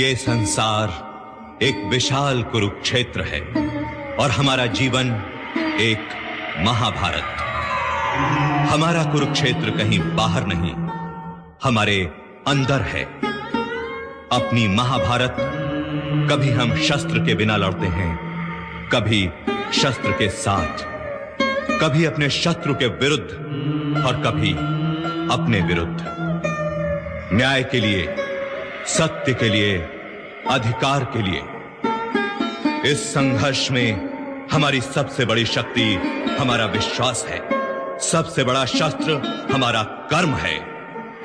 ये संसार एक विशाल कुरुक्षेत्र है और हमारा जीवन एक महाभारत। हमारा कुरुक्षेत्र कहीं बाहर नहीं, हमारे अंदर है। अपनी महाभारत कभी हम शस्त्र के बिना लड़ते हैं, कभी शस्त्र के साथ, कभी अपने शत्रु के विरुद्ध और कभी अपने विरुद्ध। न्याय के लिए, सत्य के लिए, अधिकार के लिए। इस संघर्ष में हमारी सबसे बड़ी शक्ति हमारा विश्वास है, सबसे बड़ा शस्त्र हमारा कर्म है।